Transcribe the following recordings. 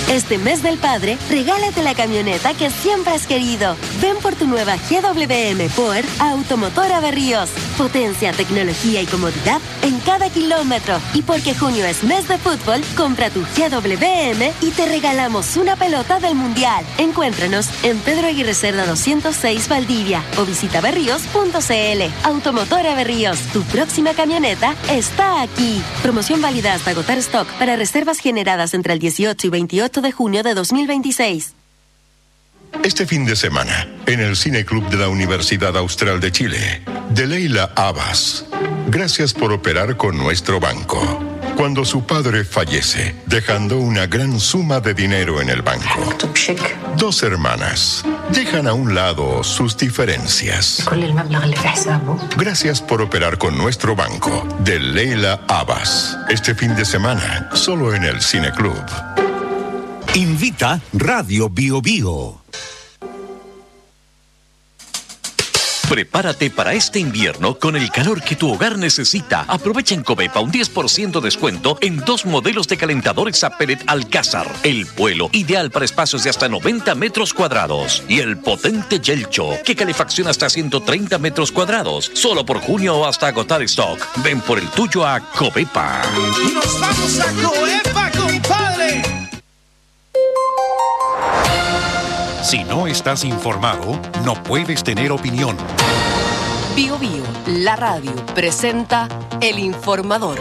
Este mes del padre, regálate la camioneta que siempre has querido. Ven por tu nueva GWM Power a Automotora Berríos. Potencia, tecnología y comodidad en cada kilómetro. Y porque junio es mes de fútbol, compra tu GWM y te regalamos una pelota del Mundial. Encuéntranos en Pedro Aguirre Cerda 206 Valdivia o visita berríos.cl. Automotora Berríos, tu próxima camioneta está aquí. Promoción válida hasta agotar stock para reservas generadas entre el 18 y 28 de junio de 2026. Este fin de semana, en el Cine Club de la Universidad Austral de Chile, de Leila Abbas. Gracias por operar con nuestro banco. Cuando su padre fallece, dejando una gran suma de dinero en el banco. Dos hermanas dejan a un lado sus diferencias. Gracias por operar con nuestro banco, de Leila Abbas. Este fin de semana, solo en el Cine Club. Invita Radio Bio Bio. Prepárate para este invierno con el calor que tu hogar necesita. Aprovecha en Covepa un 10% descuento en 2 modelos de calentadores a pellet Alcázar. El Vuelo, ideal para espacios de hasta 90 metros cuadrados. Y el potente Yelcho, que calefacciona hasta 130 metros cuadrados. Solo por junio o hasta agotar stock. Ven por el tuyo a Covepa. ¡Nos vamos a Covepa, compadre! Si no estás informado, no puedes tener opinión. Bio Bio, la radio, presenta El Informador.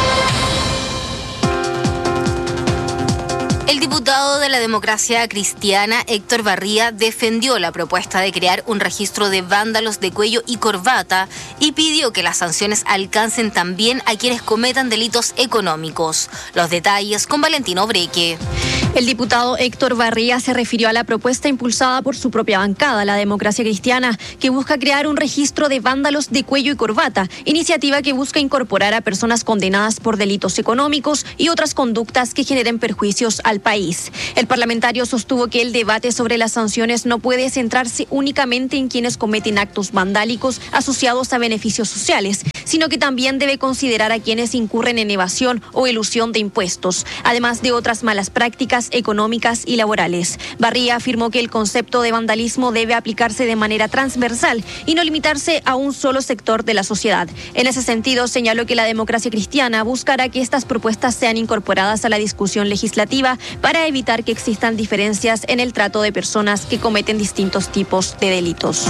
El diputado de la Democracia Cristiana, Héctor Barría, defendió la propuesta de crear un registro de vándalos de cuello y corbata y pidió que las sanciones alcancen también a quienes cometan delitos económicos. Los detalles con Valentino Breque. El diputado Héctor Barría se refirió a la propuesta impulsada por su propia bancada, la Democracia Cristiana, que busca crear un registro de vándalos de cuello y corbata, iniciativa que busca incorporar a personas condenadas por delitos económicos y otras conductas que generen perjuicios al país. El parlamentario sostuvo que el debate sobre las sanciones no puede centrarse únicamente en quienes cometen actos vandálicos asociados a beneficios sociales, sino que también debe considerar a quienes incurren en evasión o elusión de impuestos, además de otras malas prácticas económicas y laborales. Barría afirmó que el concepto de vandalismo debe aplicarse de manera transversal y no limitarse a un solo sector de la sociedad. En ese sentido, señaló que la Democracia Cristiana buscará que estas propuestas sean incorporadas a la discusión legislativa para evitar que existan diferencias en el trato de personas que cometen distintos tipos de delitos.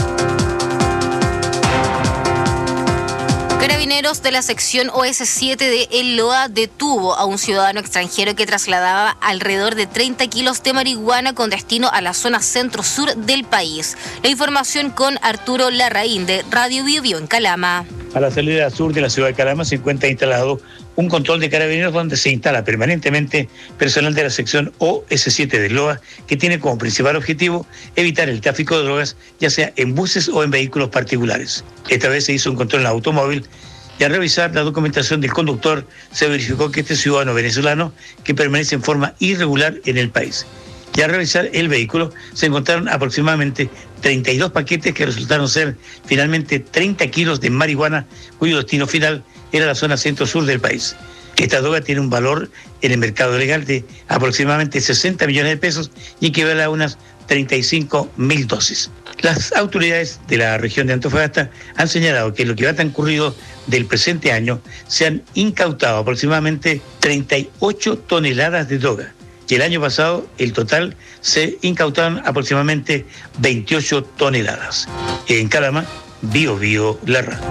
Carabineros de la sección OS7 de El Loa detuvo a un ciudadano extranjero que trasladaba alrededor de 30 kilos de marihuana con destino a la zona centro-sur del país. La información con Arturo Larraín de Radio Bio Bio en Calama. A la salida sur de la ciudad de Calama se encuentra instalado un control de carabineros donde se instala permanentemente personal de la sección OS7 de Loa, que tiene como principal objetivo evitar el tráfico de drogas, ya sea en buses o en vehículos particulares. Esta vez se hizo un control en automóvil y al revisar la documentación del conductor se verificó que este ciudadano venezolano que permanece en forma irregular en el país. Y al revisar el vehículo se encontraron aproximadamente 32 paquetes que resultaron ser finalmente 30 kilos de marihuana, cuyo destino final era la zona centro-sur del país. Esta droga tiene un valor en el mercado legal de aproximadamente 60 millones de pesos y equivale a unas 35.000 dosis. Las autoridades de la región de Antofagasta han señalado que en lo que va transcurrido del presente año se han incautado aproximadamente 38 toneladas de droga. Y el año pasado, el total, se incautaron aproximadamente 28 toneladas. En Calama, Bio Bio, la radio.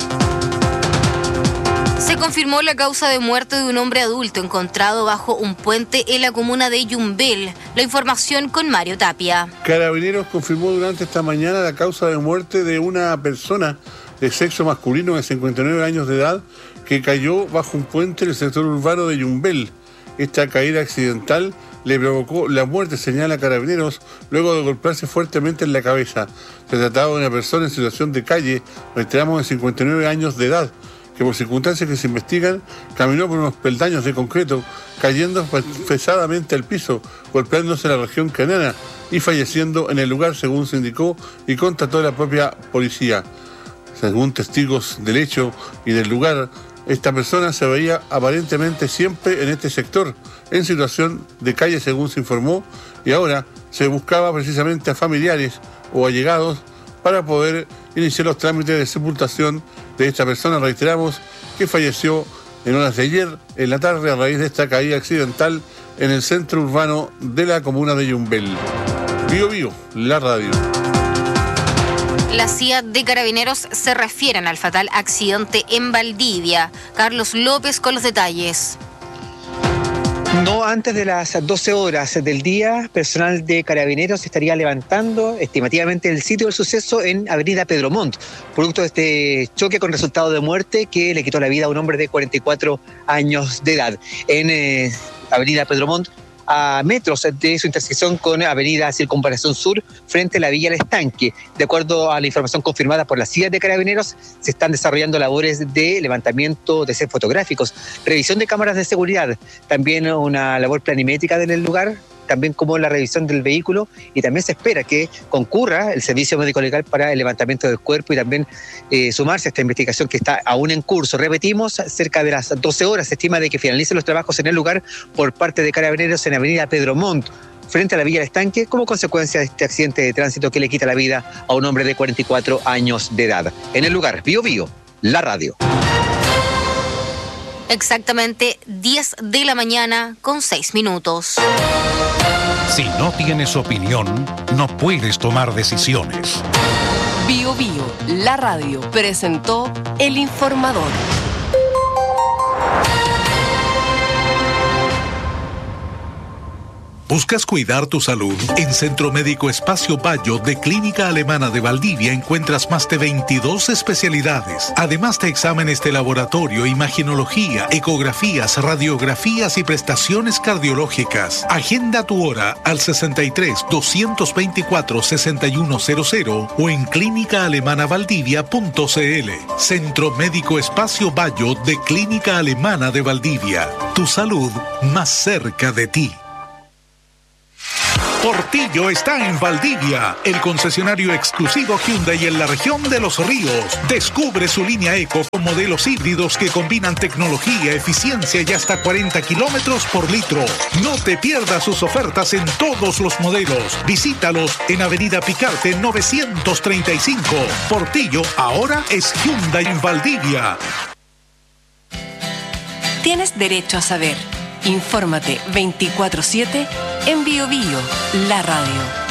Se confirmó la causa de muerte de un hombre adulto encontrado bajo un puente en la comuna de Yumbel. La información con Mario Tapia. Carabineros confirmó durante esta mañana la causa de muerte de una persona de sexo masculino de 59 años de edad que cayó bajo un puente en el sector urbano de Yumbel. Esta caída accidental le provocó la muerte, señala Carabineros, luego de golpearse fuertemente en la cabeza. Se trataba de una persona en situación de calle, reiteramos de 59 años de edad, que por circunstancias que se investigan, caminó por unos peldaños de concreto, cayendo pesadamente al piso, golpeándose la región craneana y falleciendo en el lugar, según se indicó y constató la propia policía. Según testigos del hecho y del lugar, Esta persona se veía aparentemente siempre en este sector, en situación de calle según se informó, y ahora se buscaba precisamente a familiares o allegados para poder iniciar los trámites de sepultación de esta persona. Reiteramos que falleció en horas de ayer, en la tarde, a raíz de esta caída accidental en el centro urbano de la comuna de Yumbel. Bío Bío, la radio. La CIA de Carabineros se refieren al fatal accidente en Valdivia. Carlos López con los detalles. No antes de las 12 horas del día, personal de Carabineros estaría levantando estimativamente el sitio del suceso en Avenida Pedro Montt, producto de este choque con resultado de muerte que le quitó la vida a un hombre de 44 años de edad. En Avenida Pedro Montt, a metros de su intersección con Avenida Circunvalación Sur, frente a la Villa El Estanque. De acuerdo a la información confirmada por la CIA de Carabineros, se están desarrollando labores de levantamiento de sets fotográficos, revisión de cámaras de seguridad, también una labor planimétrica en el lugar, también como la revisión del vehículo, y también se espera que concurra el servicio médico legal para el levantamiento del cuerpo y también sumarse a esta investigación que está aún en curso. Repetimos, cerca de las 12 horas se estima de que finalicen los trabajos en el lugar por parte de Carabineros en Avenida Pedro Montt, frente a la Villa del Estanque, como consecuencia de este accidente de tránsito que le quita la vida a un hombre de 44 años de edad. En el lugar, Bío Bío, la radio. Exactamente 10 de la mañana con 6 minutos. Si no tienes opinión, no puedes tomar decisiones. Bío Bío, la radio, presentó El Informador. ¿Buscas cuidar tu salud? En Centro Médico Espacio Bayo de Clínica Alemana de Valdivia encuentras más de 22 especialidades, además de exámenes de laboratorio, imaginología, ecografías, radiografías y prestaciones cardiológicas. Agenda tu hora al 63 224 6100 o en clínicaalemanaValdivia.cl. Centro Médico Espacio Bayo de Clínica Alemana de Valdivia. Tu salud más cerca de ti. Portillo está en Valdivia, el concesionario exclusivo Hyundai en la región de Los Ríos. Descubre su línea Eco con modelos híbridos que combinan tecnología, eficiencia y hasta 40 kilómetros por litro. No te pierdas sus ofertas en todos los modelos. Visítalos en Avenida Picarte 935. Portillo ahora es Hyundai en Valdivia. Tienes derecho a saber. Infórmate 24/7 en Bío Bío, la radio.